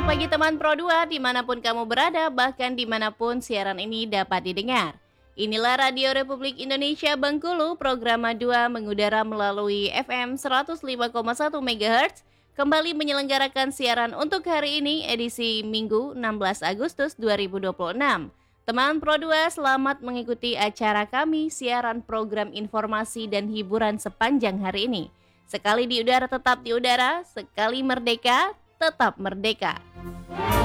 Pagi teman Pro 2 dimanapun kamu berada, bahkan dimanapun siaran ini dapat didengar. Inilah Radio Republik Indonesia Bengkulu, program A2 mengudara melalui FM 105,1 MHz, kembali menyelenggarakan siaran untuk hari ini edisi Minggu 16 Agustus 2026. Teman Pro 2, selamat mengikuti acara kami, siaran program informasi dan hiburan sepanjang hari ini. Sekali di udara tetap di udara, sekali merdeka tetap merdeka.